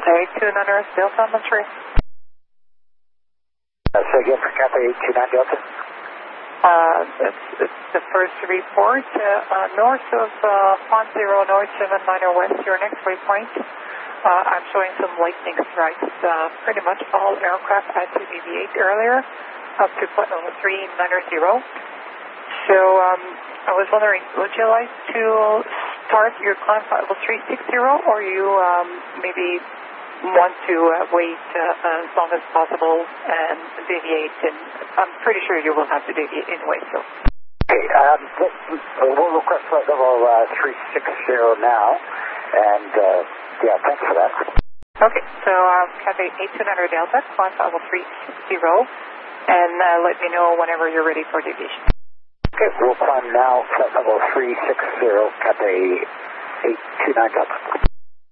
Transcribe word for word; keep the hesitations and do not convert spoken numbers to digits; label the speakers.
Speaker 1: eight two nine Delta on the tree.
Speaker 2: Uh, so again for Cathay eight two nine Delta?
Speaker 1: Uh, it's, it's the first report, uh, uh, north of uh, Pond Zero, North seven nine zero West, your next waypoint. Uh, I'm showing some lightning strikes. Uh, pretty much all aircraft had to deviate earlier, up to point level three nine zero. So um, I was wondering, would you like to start your climb at level three six zero, or you um, maybe want to uh, wait uh, as long as possible and deviate? And I'm pretty sure you will have to deviate anyway. So.
Speaker 2: Okay, um, we'll request flight level uh, three six zero now, and uh, yeah, thanks for that.
Speaker 1: Okay, so um, Cathay eight two nine Delta, climb level three six zero, and uh, let me know whenever you're ready for deviation.
Speaker 2: Okay, we'll climb now, flight level three six zero, Cathay eight two nine Delta.